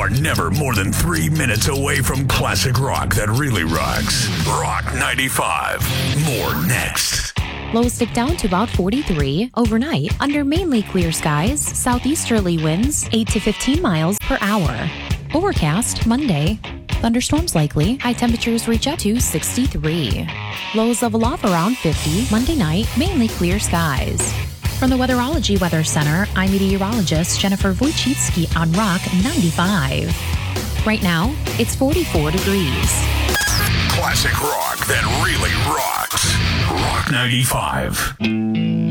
are never more than 3 minutes away from classic rock that really rocks. Rock 95. More next. Lows dip down to about 43 overnight under mainly clear skies. Southeasterly winds 8 to 15 miles per hour. Overcast Monday. Thunderstorms likely. High temperatures reach up to 63. Lows level off around 50 Monday night. Mainly clear skies. From the Weatherology Weather Center, I'm meteorologist Jennifer Wojcicki on Rock 95. Right now, it's 44 degrees. Classic rock that really rocks. Rock 95.